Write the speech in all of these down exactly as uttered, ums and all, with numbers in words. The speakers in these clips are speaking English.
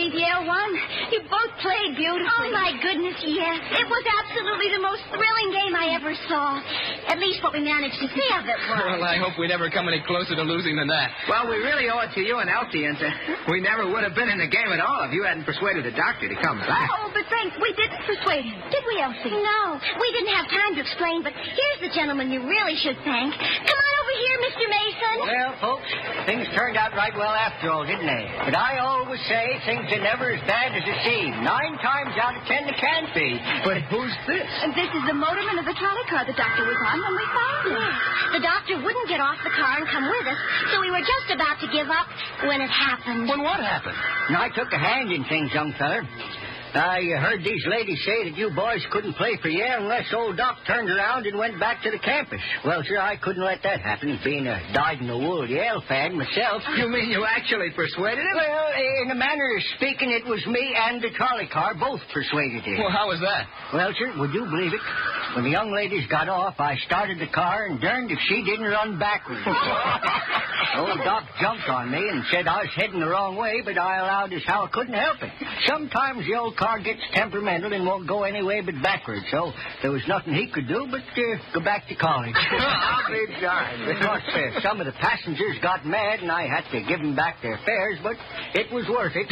believe Yale won. You both played beautifully. Oh, my goodness, yes. It was absolutely the most thrilling game I ever saw. At least what we managed to see of it was. Well, I hope we never come any closer to losing than that. Well, we really owe it to you and Elsie, and uh, we never would have been in the game at all if you hadn't persuaded the doctor to come back. Oh, but Frank, we didn't persuade him. Did we, Elsie? No, we didn't have time to explain, but here's the gentleman you really should thank. Come on over here, Mister Mason. Well, folks, things turned out right well after all, didn't they? But I always say things are never as bad as they seem. Nine times out of ten, they can be. But who's this? And this is the motorman of the trolley car the doctor was on when we found him. The doctor wouldn't get off the car and come with us, so we were just about to give up when it happened. When what happened? And I took a hand in things, young feller. I uh, heard these ladies say that you boys couldn't play for Yale unless old Doc turned around and went back to the campus. Well, sir, I couldn't let that happen, being a dyed-in-the-wool Yale fan myself. You mean you actually persuaded him? Well, in a manner of speaking, it was me and the trolley car both persuaded him. Well, how was that? Well, sir, would you believe it? When the young ladies got off, I started the car, and darned if she didn't run backwards. Old Doc jumped on me and said I was heading the wrong way, but I allowed as how I couldn't help it. Sometimes the old car gets temperamental and won't go any way but backwards, so there was nothing he could do but uh, go back to college. I'll be darned. Of course, uh, some of the passengers got mad, and I had to give them back their fares, but it was worth it.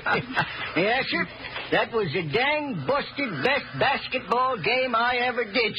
Yes, sir. That was the dang busted best basketball game I ever did